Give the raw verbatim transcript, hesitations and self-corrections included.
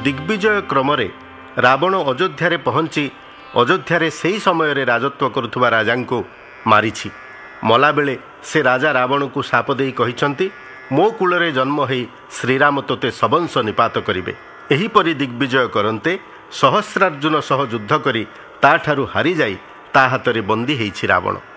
ଦିଗ୍ବିଜୟ କ୍ରମରେ ରାବଣ ଅଯୋଧ୍ୟାରେ ପହଞ୍ଚି ଅଯୋଧ୍ୟାରେ ସେହି ସମୟରେ ରାଜତ୍ୱ କରୁଥିବା ରାଜାଙ୍କୁ ମାରିଛି। ମଲାବେଳେ ସେ ରାଜା ରାବଣକୁ ଶାପ ଦେଇ କହିଛନ୍ତି, ମୋ କୂଳରେ ଜନ୍ମ ହୋଇ ଶ୍ରୀରାମ ତୋତେ ସବଂଶ ନିପାତ କରିବେ। ଏହିପରି ଦିଗ୍ବିଜୟ କରନ୍ତେ ସହସ୍ରାର୍ଜୁନ ସହ ଯୁଦ୍ଧ କରି ତାଠାରୁ ହାରିଯାଇ ତା ହାତରେ ବନ୍ଦୀ ହୋଇଛି ରାବଣ।